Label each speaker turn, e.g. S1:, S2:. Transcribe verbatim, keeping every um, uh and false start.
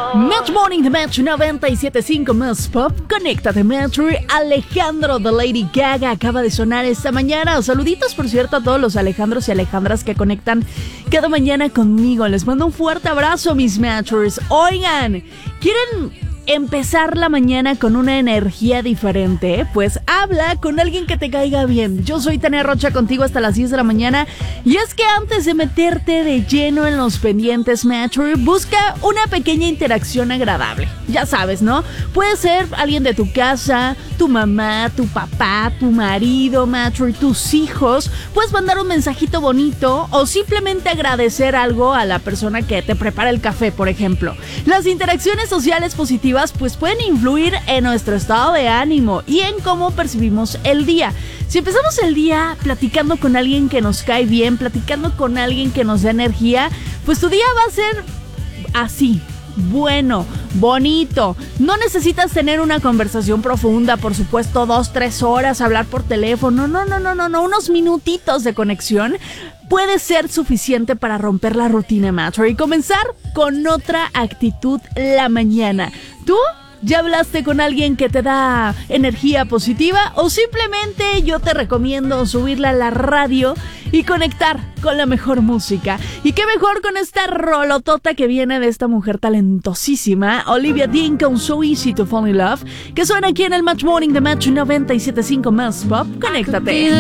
S1: Match Morning de Match noventa y siete punto cinco más Pop. Conéctate, Match. Alejandro de Lady Gaga acaba de sonar esta mañana. Saluditos, por cierto, a todos los Alejandros y Alejandras que conectan cada mañana conmigo. Les mando un fuerte abrazo, mis Matchers. Oigan, ¿quieren empezar la mañana con una energía diferente? Pues habla con alguien que te caiga bien. Yo soy Tania Rocha, contigo hasta las diez de la mañana. Y es que antes de meterte de lleno en los pendientes, Matcher, busca una pequeña interacción agradable. Ya sabes, ¿no? Puede ser alguien de tu casa, tu mamá, tu papá, tu marido, Matcher, tus hijos. Puedes mandar un mensajito bonito o simplemente agradecer algo a la persona que te prepara el café, por ejemplo. Las interacciones sociales positivas pues pueden influir en nuestro estado de ánimo y en cómo percibimos el día. Si empezamos el día platicando con alguien que nos cae bien, platicando con alguien que nos da energía, pues tu día va a ser así, bueno, bonito. No necesitas tener una conversación profunda, por supuesto, dos, tres horas, hablar por teléfono. No, no, no, no, no. Unos minutitos de conexión puede ser suficiente para romper la rutina, Matcher, y comenzar con otra actitud la mañana. ¿Tú ya hablaste con alguien que te da energía positiva? O simplemente yo te recomiendo subirla a la radio y conectar con la mejor música. Y qué mejor con esta rolotota que viene de esta mujer talentosísima, Olivia Dean, con So Easy to Fall in Love, que suena aquí en el Match Morning de Match noventa y siete punto cinco más Pop. Conéctate.